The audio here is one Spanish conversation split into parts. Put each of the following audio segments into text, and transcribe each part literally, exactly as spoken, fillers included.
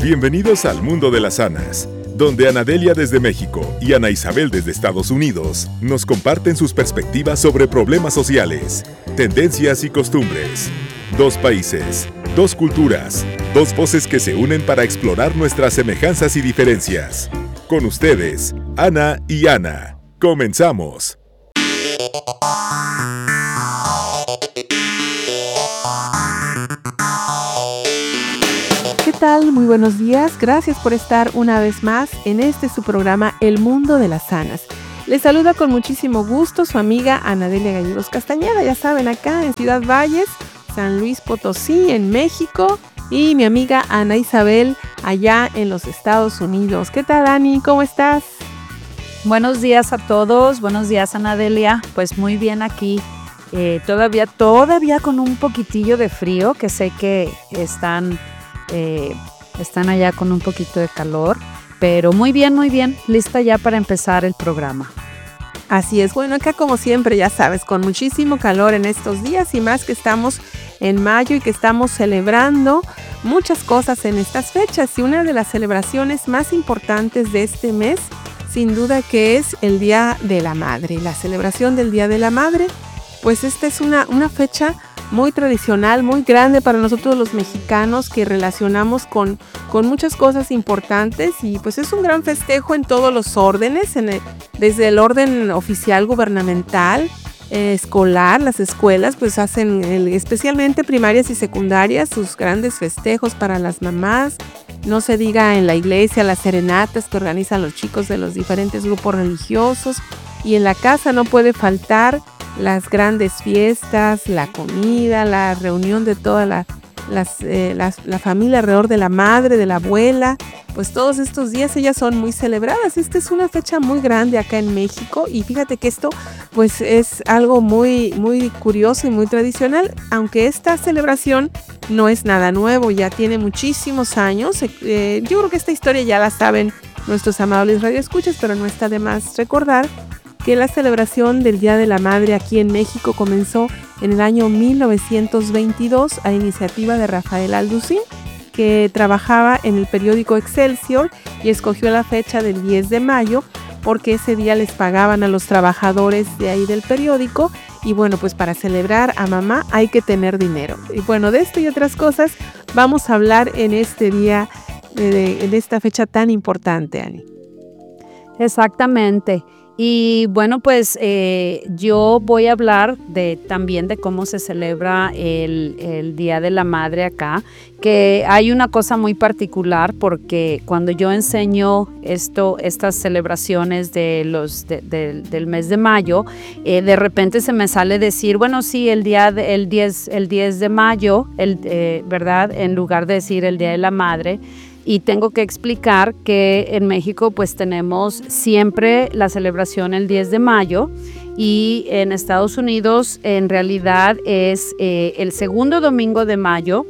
Bienvenidos al mundo de las Anas, donde Ana Delia desde México y Ana Isabel desde Estados Unidos nos comparten sus perspectivas sobre problemas sociales, tendencias y costumbres. Dos países, dos culturas, dos voces que se unen para explorar nuestras semejanzas y diferencias. Con ustedes, Ana y Ana. ¡Comenzamos! ¿Qué tal? Muy buenos días. Gracias por estar una vez más en este su programa El Mundo de las Anas. Les saluda con muchísimo gusto su amiga Ana Delia Gallegos Castañeda, ya saben, acá en Ciudad Valles, San Luis Potosí, en México, y mi amiga Ana Isabel allá en los Estados Unidos. ¿Qué tal, Ani? ¿Cómo estás? Buenos días a todos, buenos días, Ana Delia. Pues muy bien aquí, eh, todavía, todavía con un poquitillo de frío, que sé que están... Eh, están allá con un poquito de calor, pero muy bien, muy bien, lista ya para empezar el programa. Así es, bueno, acá como siempre, ya sabes, con muchísimo calor en estos días y más que estamos en mayo y que estamos celebrando muchas cosas en estas fechas, y una de las celebraciones más importantes de este mes, sin duda, que es el Día de la Madre. La celebración del Día de la Madre, pues esta es una, una fecha muy tradicional, muy grande para nosotros los mexicanos, que relacionamos con, con muchas cosas importantes, y pues es un gran festejo en todos los órdenes, en el, desde el orden oficial gubernamental, eh, escolar. Las escuelas pues hacen, el, especialmente primarias y secundarias, sus grandes festejos para las mamás. No se diga en la iglesia, las serenatas que organizan los chicos de los diferentes grupos religiosos, y en la casa no puede faltar las grandes fiestas, la comida, la reunión de toda la, las, eh, las, la familia alrededor de la madre, de la abuela. Pues todos estos días ellas son muy celebradas. Esta es una fecha muy grande acá en México, y fíjate que esto pues es algo muy, muy curioso y muy tradicional, aunque esta celebración no es nada nuevo, ya tiene muchísimos años. Eh, yo creo que esta historia ya la saben nuestros amables radioescuchas, pero no está de más recordar que la celebración del Día de la Madre aquí en México comenzó en el año mil novecientos veintidós a iniciativa de Rafael Alducín, que trabajaba en el periódico Excelsior, y escogió la fecha del diez de mayo porque ese día les pagaban a los trabajadores de ahí del periódico, y bueno, pues para celebrar a mamá hay que tener dinero. Y bueno, de esto y otras cosas vamos a hablar en este día, de, en esta fecha tan importante, Ani. Exactamente. Y bueno, pues eh, yo voy a hablar de, también de cómo se celebra el, el Día de la Madre acá, que hay una cosa muy particular, porque cuando yo enseño esto, estas celebraciones de los, de, de, del mes de mayo, eh, de repente se me sale decir, bueno, sí, el día de, el diez, el diez de mayo, el, eh, ¿verdad? En lugar de decir el Día de la Madre. Y tengo que explicar que en México pues tenemos siempre la celebración el diez de mayo, y en Estados Unidos en realidad es eh, el segundo domingo de mayo,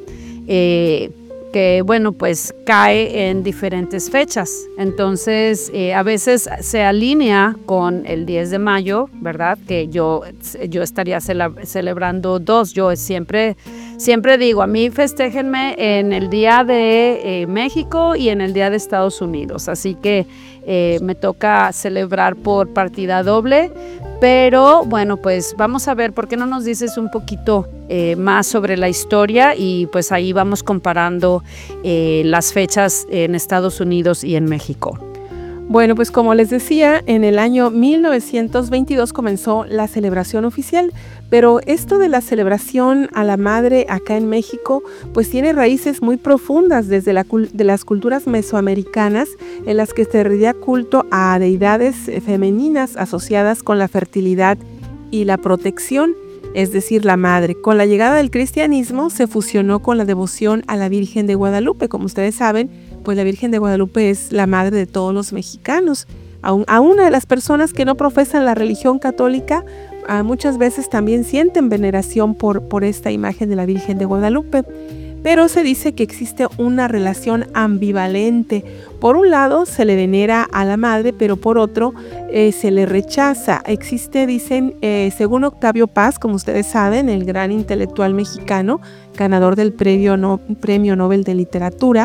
eh, que bueno, pues cae en diferentes fechas. Entonces eh, a veces se alinea con el diez de mayo, ¿verdad? Que yo, yo estaría cele- celebrando dos. Yo siempre... Siempre digo, a mí festéjenme en el Día de eh, México y en el Día de Estados Unidos. Así que eh, me toca celebrar por partida doble. Pero bueno, pues vamos a ver, ¿por qué no nos dices un poquito eh, más sobre la historia? Y pues ahí vamos comparando eh, las fechas en Estados Unidos y en México. Bueno, pues como les decía, en el año mil novecientos veintidós comenzó la celebración oficial, pero esto de la celebración a la madre acá en México pues tiene raíces muy profundas desde la, de las culturas mesoamericanas, en las que se rendía culto a deidades femeninas asociadas con la fertilidad y la protección, es decir, la madre. Con la llegada del cristianismo se fusionó con la devoción a la Virgen de Guadalupe. Como ustedes saben, pues la Virgen de Guadalupe es la madre de todos los mexicanos. Aún, a una de las personas que no profesan la religión católica, a muchas veces también sienten veneración por, por esta imagen de la Virgen de Guadalupe. Pero se dice que existe una relación ambivalente. Por un lado se le venera a la madre, pero por otro eh, se le rechaza. Existe, dicen, eh, según Octavio Paz, como ustedes saben, el gran intelectual mexicano, ganador del premio, no, premio Nobel de Literatura,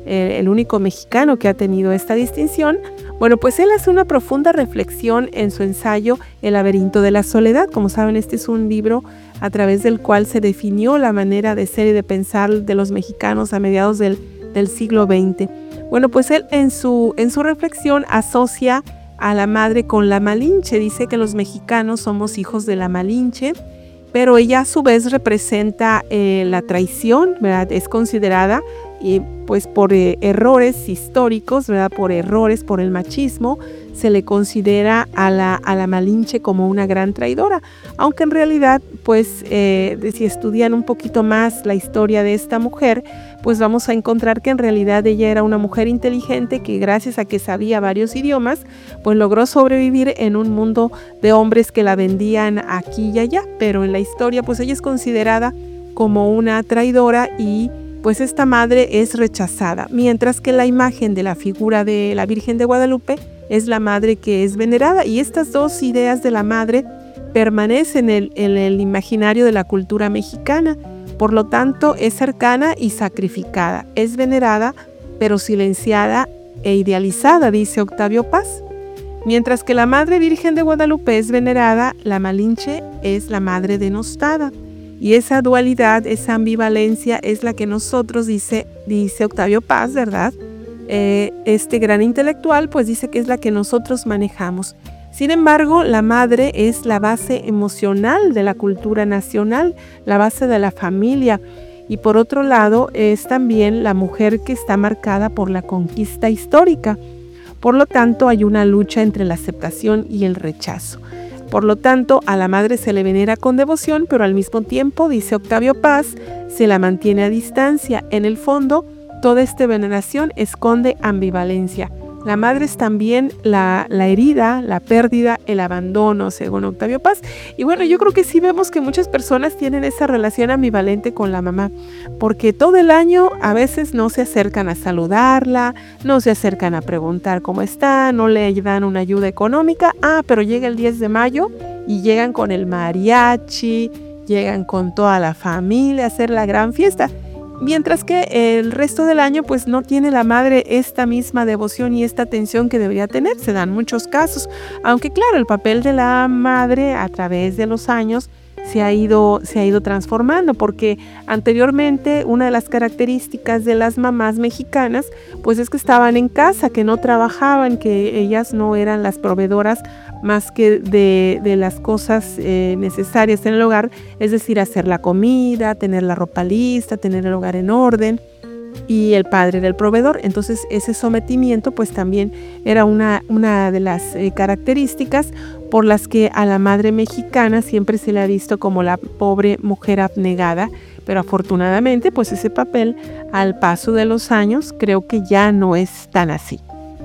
eh, el único mexicano que ha tenido esta distinción. Bueno, pues él hace una profunda reflexión en su ensayo El laberinto de la soledad. Como saben, este es un libro a través del cual se definió la manera de ser y de pensar de los mexicanos a mediados del, del siglo veinte. Bueno, pues él en su, en su reflexión asocia a la madre con la Malinche. Dice que los mexicanos somos hijos de la Malinche, pero ella a su vez representa eh, la traición, ¿verdad? Es considerada y pues por eh, errores históricos, ¿verdad? Por errores, por el machismo, se le considera a la, a la Malinche como una gran traidora, aunque en realidad, pues, eh, si estudian un poquito más la historia de esta mujer, pues vamos a encontrar que en realidad ella era una mujer inteligente que gracias a que sabía varios idiomas, pues logró sobrevivir en un mundo de hombres que la vendían aquí y allá, pero en la historia, pues ella es considerada como una traidora y pues esta madre es rechazada, mientras que la imagen de la figura de la Virgen de Guadalupe es la madre que es venerada, y estas dos ideas de la madre permanecen en el, en el imaginario de la cultura mexicana. Por lo tanto, es cercana y sacrificada, es venerada, pero silenciada e idealizada, dice Octavio Paz. Mientras que la Madre Virgen de Guadalupe es venerada, la Malinche es la madre denostada. Y esa dualidad, esa ambivalencia es la que nosotros, dice, dice Octavio Paz, ¿verdad? Eh, este gran intelectual, pues dice que es la que nosotros manejamos. Sin embargo, la madre es la base emocional de la cultura nacional, la base de la familia. Y por otro lado, es también la mujer que está marcada por la conquista histórica. Por lo tanto, hay una lucha entre la aceptación y el rechazo. Por lo tanto, a la madre se le venera con devoción, pero al mismo tiempo, dice Octavio Paz, se la mantiene a distancia. En el fondo, toda esta veneración esconde ambivalencia. La madre es también la, la herida, la pérdida, el abandono, según Octavio Paz. Y bueno, yo creo que sí vemos que muchas personas tienen esa relación ambivalente con la mamá, porque todo el año a veces no se acercan a saludarla, no se acercan a preguntar cómo está, no le dan una ayuda económica. Ah, pero llega el diez de mayo y llegan con el mariachi, llegan con toda la familia a hacer la gran fiesta. Mientras que el resto del año pues no tiene la madre esta misma devoción y esta atención que debería tener. Se dan muchos casos, aunque claro, el papel de la madre a través de los años se ha ido, se ha ido transformando, porque anteriormente una de las características de las mamás mexicanas pues es que estaban en casa, que no trabajaban, que ellas no eran las proveedoras más que de, de las cosas eh, necesarias en el hogar, es decir, hacer la comida, tener la ropa lista, tener el hogar en orden, y el padre era el proveedor. Entonces ese sometimiento pues también era una, una de las eh, características por las que a la madre mexicana siempre se le ha visto como la pobre mujer abnegada, pero afortunadamente pues ese papel al paso de los años creo que ya no es tan así.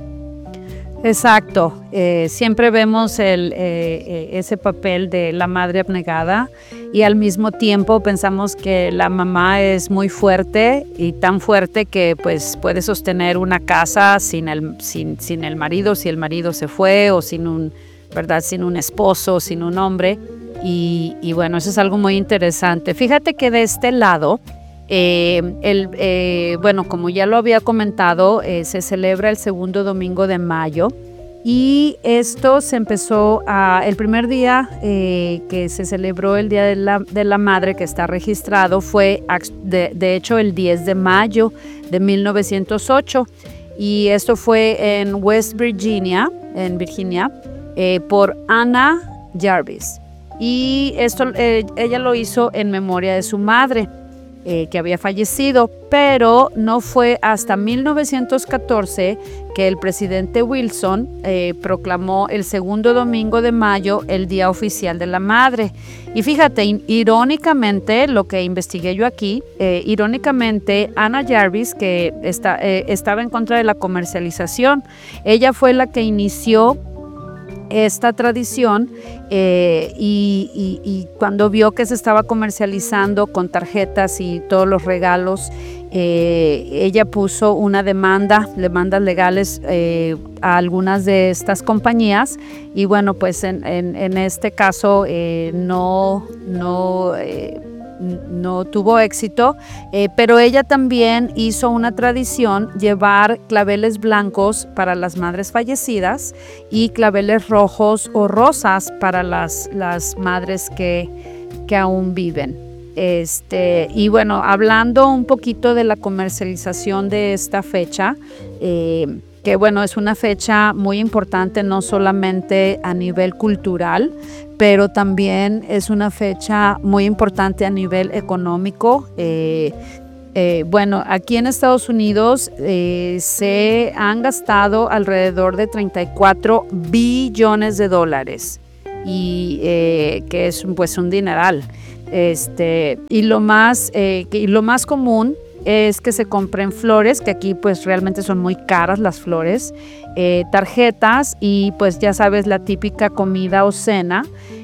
Exacto, eh, siempre vemos el, eh, ese papel de la madre abnegada y al mismo tiempo pensamos que la mamá es muy fuerte y tan fuerte que pues puede sostener una casa sin el, sin, sin el marido, si el marido se fue, o sin un, ¿verdad? Sin un esposo, sin un hombre, y, y bueno, eso es algo muy interesante. Fíjate que de este lado, Eh, el, eh, bueno, como ya lo había comentado, eh, se celebra el segundo domingo de mayo, y esto se empezó a, el primer día eh, que se celebró el Día de la, de la Madre, que está registrado, fue de, de hecho el diez de mayo de mil novecientos ocho, y esto fue en West Virginia, en Virginia, eh, por Anna Jarvis, y esto eh, ella lo hizo en memoria de su madre, Eh, que había fallecido, pero no fue hasta mil novecientos catorce que el presidente Wilson eh, proclamó el segundo domingo de mayo el Día Oficial de la Madre. Y fíjate, irónicamente, lo que investigué yo aquí, eh, irónicamente, Anna Jarvis, que está, eh, estaba en contra de la comercialización, ella fue la que inició esta tradición, eh, y, y, y cuando vio que se estaba comercializando con tarjetas y todos los regalos, eh, ella puso una demanda, demandas legales eh, a algunas de estas compañías, y bueno, pues en, en, en este caso eh, no, no, eh, no tuvo éxito, eh, pero ella también hizo una tradición llevar claveles blancos para las madres fallecidas y claveles rojos o rosas para las, las madres que, que aún viven. Este, y bueno, hablando un poquito de la comercialización de esta fecha, eh, que bueno, es una fecha muy importante no solamente a nivel cultural, pero también es una fecha muy importante a nivel económico. Eh, eh, bueno, aquí en Estados Unidos eh, se han gastado alrededor de treinta y cuatro billones de dólares, y eh, que es pues un dineral. Este, y lo más, eh, que, y lo más común es que se compren flores, que aquí pues realmente son muy caras las flores, eh, tarjetas y pues ya sabes, la típica comida o cena.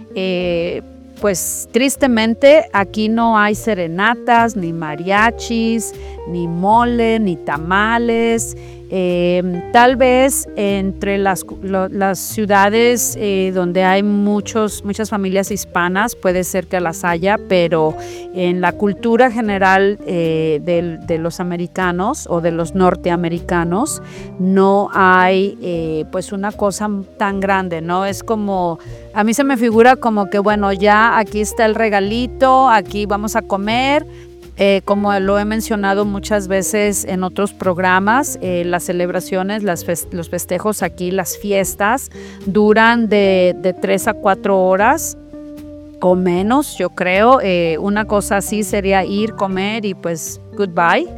Eh, pues tristemente aquí no hay serenatas, ni mariachis, ni mole, ni tamales. Eh, tal vez entre las, lo, las ciudades eh, donde hay muchos, muchas familias hispanas puede ser que las haya, pero en la cultura general eh, de, de los americanos o de los norteamericanos no hay eh, pues una cosa tan grande, ¿no? Es como, a mí se me figura como que bueno, ya aquí está el regalito, aquí vamos a comer. Eh, como lo he mencionado muchas veces en otros programas, eh, las celebraciones, las fest- los festejos aquí, las fiestas, duran de, de tres a cuatro horas o menos, yo creo. Eh, una cosa así sería ir, comer y pues goodbye.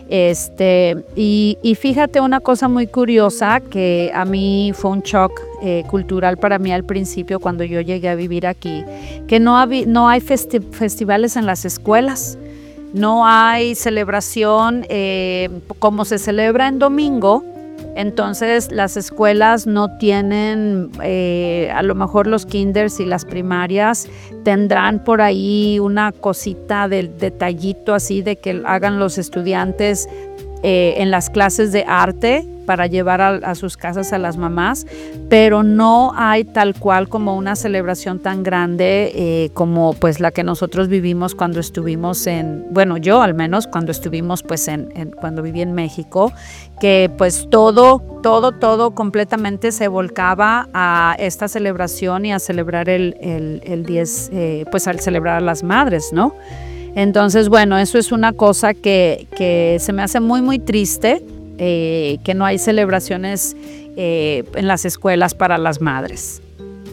Este, y, y fíjate una cosa muy curiosa que a mí fue un shock eh, cultural para mí al principio cuando yo llegué a vivir aquí, que no, hab- no hay festi- festivales en las escuelas. No hay celebración eh, como se celebra en domingo, entonces las escuelas no tienen, eh, a lo mejor los kinders y las primarias tendrán por ahí una cosita del detallito así de que hagan los estudiantes eh, en las clases de arte para llevar a, a sus casas a las mamás, pero no hay tal cual como una celebración tan grande eh, como pues la que nosotros vivimos cuando estuvimos en, bueno, yo al menos cuando estuvimos pues en, en cuando viví en México, que pues todo, todo, todo completamente se volcaba a esta celebración y a celebrar el, el, el diez, eh, pues al celebrar a las madres, ¿no? Entonces, bueno, eso es una cosa que, que se me hace muy, muy triste. Eh, que no hay celebraciones eh, en las escuelas para las madres.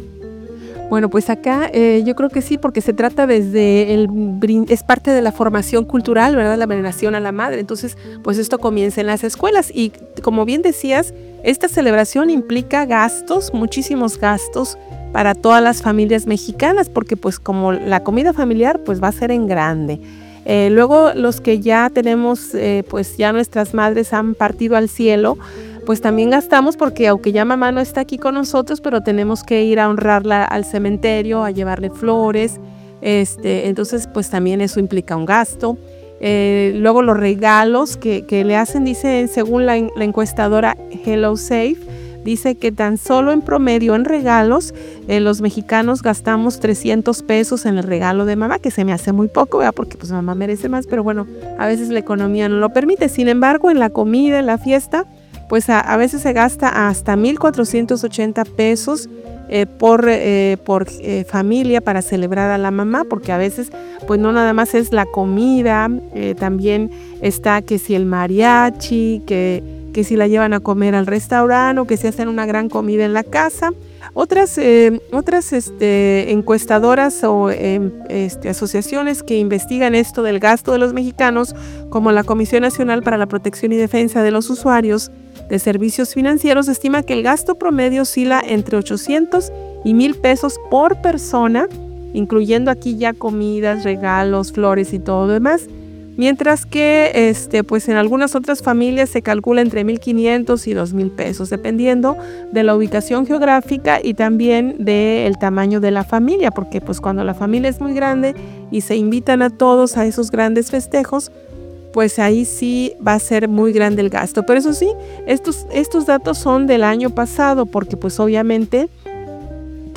Bueno, pues acá eh, yo creo que sí, porque se trata desde el, es parte de la formación cultural, ¿verdad? La veneración a la madre. Entonces, pues esto comienza en las escuelas y como bien decías, esta celebración implica gastos, muchísimos gastos para todas las familias mexicanas, porque pues como la comida familiar pues va a ser en grande. Eh, luego los que ya tenemos, eh, pues ya nuestras madres han partido al cielo, pues también gastamos porque aunque ya mamá no está aquí con nosotros, pero tenemos que ir a honrarla al cementerio, a llevarle flores, este, entonces pues también eso implica un gasto. Eh, luego los regalos que, que le hacen, dice según la, la encuestadora Hello Safe, dice que tan solo en promedio en regalos eh, los mexicanos gastamos trescientos pesos en el regalo de mamá, que se me hace muy poco, ¿verdad? Porque pues mamá merece más, pero bueno, a veces la economía no lo permite. Sin embargo, en la comida, en la fiesta, pues a, a veces se gasta hasta mil cuatrocientos ochenta pesos eh, por, eh, por eh, familia para celebrar a la mamá, porque a veces pues no nada más es la comida, eh, también está que si el mariachi, que que si la llevan a comer al restaurante o que se hacen una gran comida en la casa. Otras, eh, otras este, encuestadoras o eh, este, asociaciones que investigan esto del gasto de los mexicanos, como la Comisión Nacional para la Protección y Defensa de los Usuarios de Servicios Financieros, estima que el gasto promedio oscila entre ochocientos y mil pesos por persona, incluyendo aquí ya comidas, regalos, flores y todo lo demás. Mientras que este, pues en algunas otras familias se calcula entre mil quinientos y dos mil pesos, dependiendo de la ubicación geográfica y también del tamaño de la familia, porque pues cuando la familia es muy grande y se invitan a todos a esos grandes festejos, pues ahí sí va a ser muy grande el gasto. Pero eso sí, estos, estos datos son del año pasado, porque pues obviamente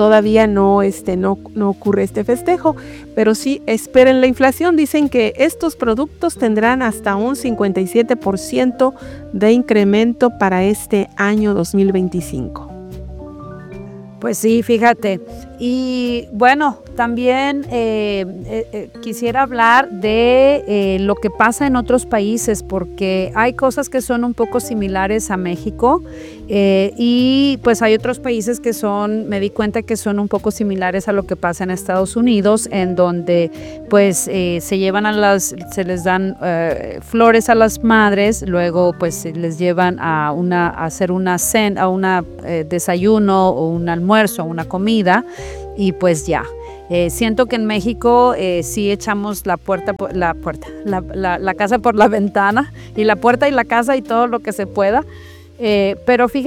todavía no, este, no, no ocurre este festejo, pero sí esperen la inflación. Dicen que estos productos tendrán hasta un cincuenta y siete por ciento de incremento para este año dos mil veinticinco. Pues sí, fíjate. Y bueno, también eh, eh, eh, quisiera hablar de eh, lo que pasa en otros países, porque hay cosas que son un poco similares a México eh, y pues hay otros países que son, me di cuenta que son un poco similares a lo que pasa en Estados Unidos, en donde pues eh, se llevan a las, se les dan eh, flores a las madres, luego pues se les llevan a, una, a hacer una cena, a una eh, desayuno o un almuerzo, una comida. Y pues ya, eh, siento que en México eh, sí echamos la puerta, por, la, puerta la, la, la casa por la ventana, y la puerta y la casa y todo lo que se pueda, eh, pero fíjate